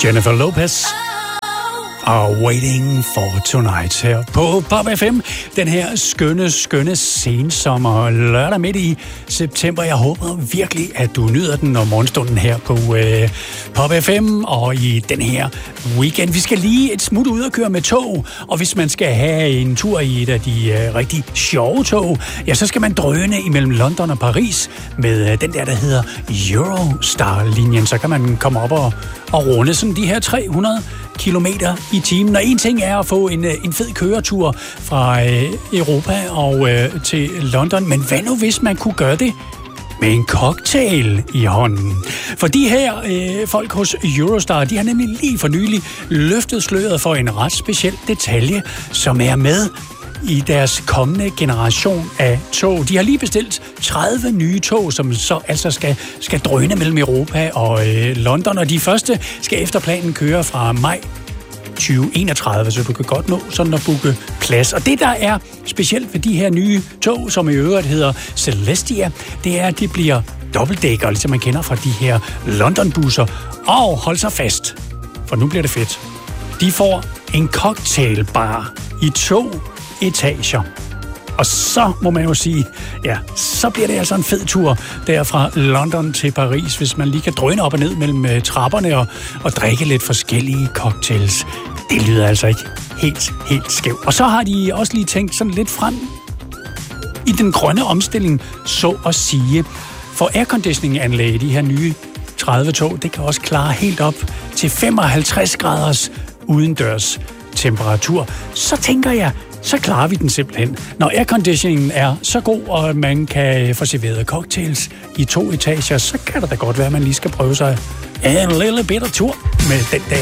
Jennifer Lopez og Waiting for Tonight her på Pop FM. Den her skønne sensommer lørdag midt i september. Jeg håber virkelig, at du nyder den om morgenstunden her på Pop FM og i den her weekend. Vi skal lige et smut ud og køre med tog, og hvis man skal have en tur i et af de rigtig sjove tog, ja, så skal man drøne imellem London og Paris med den der hedder Eurostar-linjen. Så kan man komme op og runde sådan de her 300 kilometer i timen. Og en ting er at få en fed køretur fra Europa og til London, men hvad nu hvis man kunne gøre det med en cocktail i hånden? For de her folk hos Eurostar, de har nemlig lige for nylig løftet sløret for en ret speciel detalje, som er med i deres kommende generation af tog. De har lige bestilt 30 nye tog, som så altså skal drøne mellem Europa og London, og de første skal efter planen køre fra maj 2031, så du kan godt nå sådan at booke plads. Og det, der er specielt ved de her nye tog, som i øvrigt hedder Celestia, det er, at de bliver dobbeltdækker, ligesom man kender fra de her London-busser. Og hold så fast, for nu bliver det fedt. De får en cocktailbar i 2 etager. Og så må man jo sige, ja, så bliver det altså en fed tur der fra London til Paris, hvis man lige kan drøne op og ned mellem trapperne og drikke lidt forskellige cocktails. Det lyder altså ikke helt skævt. Og så har de også lige tænkt sådan lidt frem i den grønne omstilling, så at sige. For airconditioning-anlæg i de her nye 30 tog, det kan også klare helt op til 55 graders udendørs temperatur. Så tænker jeg, så klarer vi den simpelthen. Når airconditioningen er så god, og man kan få serveret cocktails i 2 etager, så kan det da godt være, at man lige skal prøve sig en lille bitter tur med den der